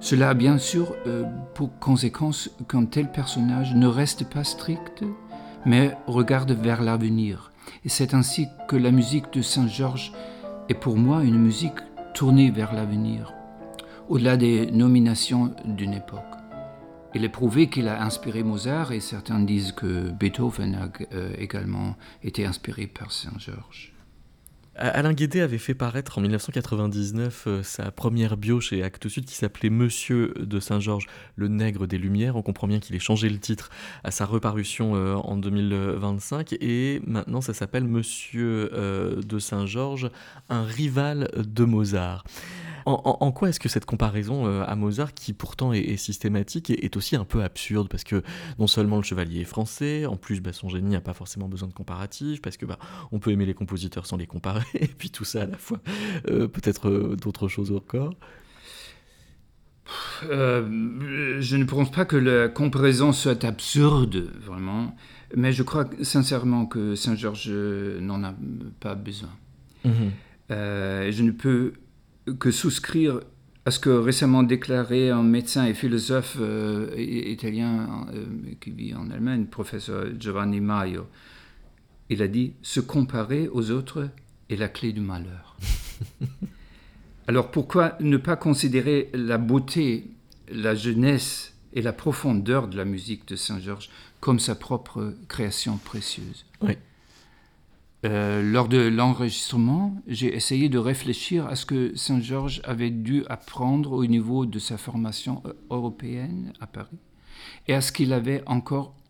Cela a bien sûr pour conséquence qu'un tel personnage ne reste pas strict, mais regarde vers l'avenir. Et c'est ainsi que la musique de Saint-Georges est pour moi une musique tournée vers l'avenir, au-delà des nominations d'une époque. Il est prouvé qu'il a inspiré Mozart et certains disent que Beethoven a également été inspiré par Saint-Georges. Alain Guédé avait fait paraître en 1999 sa première bio chez Actes Sud qui s'appelait Monsieur de Saint-Georges, le nègre des Lumières. On comprend bien qu'il ait changé le titre à sa reparution en 2025 et maintenant ça s'appelle Monsieur de Saint-Georges, un rival de Mozart. En quoi est-ce que cette comparaison à Mozart, qui pourtant est systématique, est aussi un peu absurde? Parce que non seulement le chevalier est français, en plus son génie n'a pas forcément besoin de comparatif, parce que on peut aimer les compositeurs sans les comparer, et puis tout ça à la fois, peut-être d'autres choses encore. Je ne pense pas que la comparaison soit absurde, vraiment, mais je crois sincèrement que Saint-Georges n'en a pas besoin. Mmh. Je ne peux que souscrire à ce que récemment déclaré un médecin et philosophe italien qui vit en Allemagne, professeur Giovanni Maio. Il a dit « Se comparer aux autres est la clé du malheur ». Alors pourquoi ne pas considérer la beauté, la jeunesse et la profondeur de la musique de Saint-Georges comme sa propre création précieuse? Oui. Lors de l'enregistrement, j'ai essayé de réfléchir à ce que Saint-Georges avait dû apprendre au niveau de sa formation européenne à Paris et à ce qu'il avait encore